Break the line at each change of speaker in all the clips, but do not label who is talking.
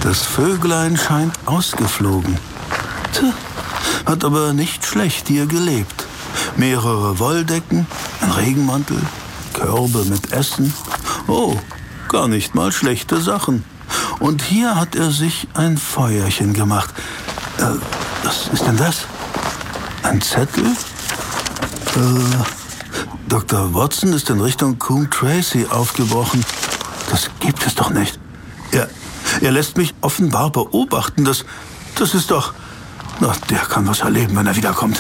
Das Vöglein scheint ausgeflogen. Tja, hat aber nicht schlecht hier gelebt. Mehrere Wolldecken, ein Regenmantel, Körbe mit Essen. Oh, gar nicht mal schlechte Sachen. Und hier hat er sich ein Feuerchen gemacht. Was ist denn das? Ein Zettel? Dr. Watson ist in Richtung Coombe Tracey aufgebrochen. Das gibt es doch nicht. Er lässt mich offenbar beobachten. Das ist doch... Na, der kann was erleben, wenn er wiederkommt.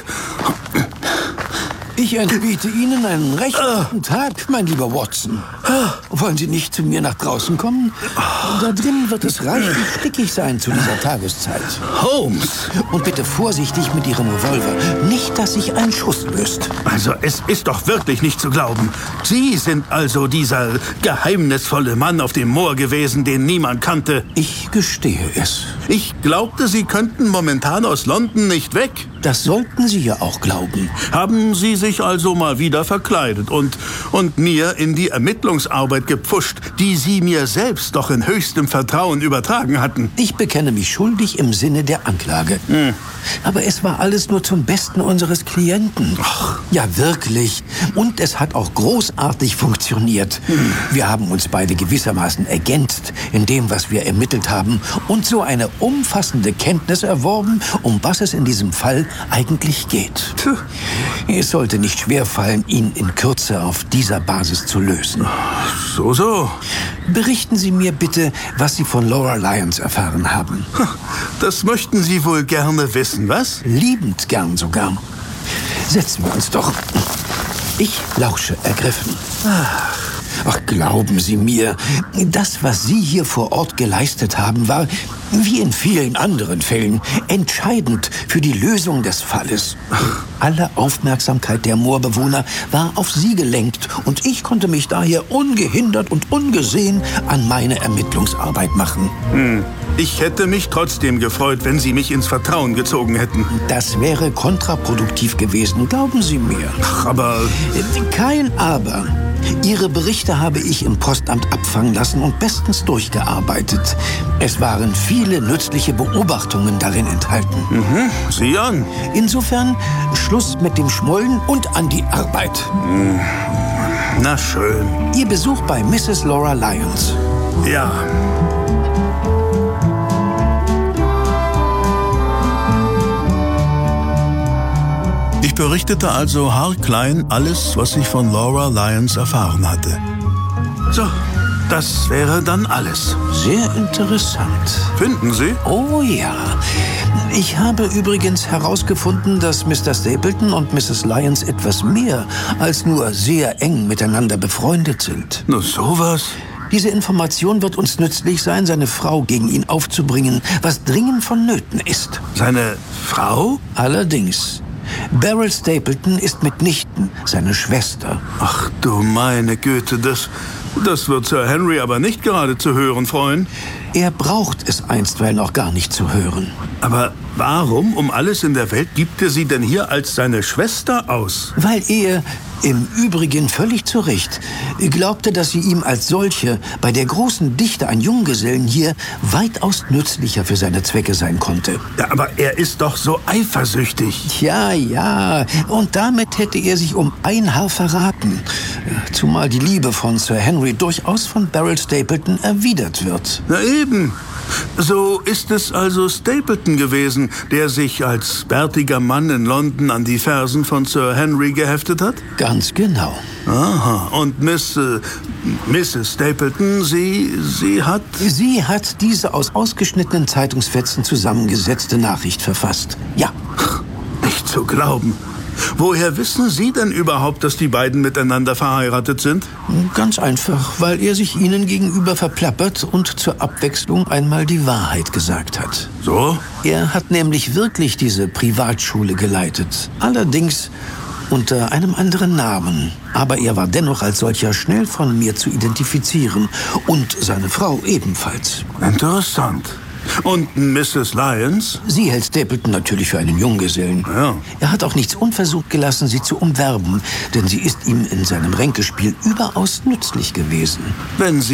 Ich entbiete Ihnen einen recht guten Tag, mein lieber Watson. Wollen Sie nicht zu mir nach draußen kommen? Da drin wird es reichlich stickig sein zu dieser Tageszeit.
Holmes!
Und bitte vorsichtig mit Ihrem Revolver. Nicht, dass sich ein Schuss löst.
Also, es ist doch wirklich nicht zu glauben. Sie sind also dieser geheimnisvolle Mann auf dem Moor gewesen, den niemand kannte.
Ich gestehe es.
Ich glaubte, Sie könnten momentan aus London nicht weg.
Das sollten Sie ja auch glauben.
Haben Sie sich also mal wieder verkleidet und mir in die Ermittlungsarbeit gepfuscht, die Sie mir selbst doch in höchstem Vertrauen übertragen hatten?
Ich bekenne mich schuldig im Sinne der Anklage. Aber es war alles nur zum Besten unseres Klienten.
Ach.
Ja, wirklich. Und es hat auch großartig funktioniert. Wir haben uns beide gewissermaßen ergänzt in dem, was wir ermittelt haben und so eine umfassende Kenntnis erworben, um was es in diesem Fall eigentlich geht. Es sollte nicht schwerfallen, ihn in Kürze auf dieser Basis zu lösen.
So.
Berichten Sie mir bitte, was Sie von Laura Lyons erfahren haben.
Das möchten Sie wohl gerne wissen, was?
Liebend gern sogar. Setzen wir uns doch. Ich lausche ergriffen. Ach, glauben Sie mir, das, was Sie hier vor Ort geleistet haben, war, wie in vielen anderen Fällen, entscheidend für die Lösung des Falles. Alle Aufmerksamkeit der Moorbewohner war auf Sie gelenkt und ich konnte mich daher ungehindert und ungesehen an meine Ermittlungsarbeit machen.
Ich hätte mich trotzdem gefreut, wenn Sie mich ins Vertrauen gezogen hätten.
Das wäre kontraproduktiv gewesen, glauben Sie mir.
Ach, aber...
Kein Aber. Ihre Berichte habe ich im Postamt abfangen lassen und bestens durchgearbeitet. Es waren viele nützliche Beobachtungen darin enthalten.
Sieh an.
Insofern Schluss mit dem Schmollen und an die Arbeit.
Na schön.
Ihr Besuch bei Mrs. Laura Lyons.
Ja. Ich berichtete also haarklein alles, was ich von Laura Lyons erfahren hatte. So, das wäre dann alles.
Sehr interessant.
Finden Sie?
Oh ja. Ich habe übrigens herausgefunden, dass Mr. Stapleton und Mrs. Lyons etwas mehr als nur sehr eng miteinander befreundet sind.
Na, sowas?
Diese Information wird uns nützlich sein, seine Frau gegen ihn aufzubringen, was dringend vonnöten ist.
Seine Frau?
Allerdings. Beryl Stapleton ist mitnichten seine Schwester.
Ach du meine Güte, das wird Sir Henry aber nicht gerade zu hören freuen.
Er braucht es einstweilen auch gar nicht zu hören.
Aber warum um alles in der Welt gibt er sie denn hier als seine Schwester aus?
Weil er, im Übrigen völlig zu Recht, glaubte, dass sie ihm als solche bei der großen Dichte an Junggesellen hier weitaus nützlicher für seine Zwecke sein konnte.
Ja, aber er ist doch so eifersüchtig.
Ja, und damit hätte er sich um ein Haar verraten. Zumal die Liebe von Sir Henry durchaus von Beryl Stapleton erwidert wird.
Na eben. So ist es also Stapleton gewesen, der sich als bärtiger Mann in London an die Fersen von Sir Henry geheftet hat?
Ganz genau.
Aha, und Mrs. Stapleton, sie hat...
Sie hat diese aus ausgeschnittenen Zeitungsfetzen zusammengesetzte Nachricht verfasst. Ja.
Nicht zu glauben. Woher wissen Sie denn überhaupt, dass die beiden miteinander verheiratet sind?
Ganz einfach, weil er sich ihnen gegenüber verplappert und zur Abwechslung einmal die Wahrheit gesagt hat.
So?
Er hat nämlich wirklich diese Privatschule geleitet. Allerdings unter einem anderen Namen. Aber er war dennoch als solcher schnell von mir zu identifizieren. Und seine Frau ebenfalls.
Interessant. Und Mrs. Lyons?
Sie hält Stapleton natürlich für einen Junggesellen.
Ja.
Er hat auch nichts unversucht gelassen, sie zu umwerben, denn sie ist ihm in seinem Ränkespiel überaus nützlich gewesen.
Wenn Sie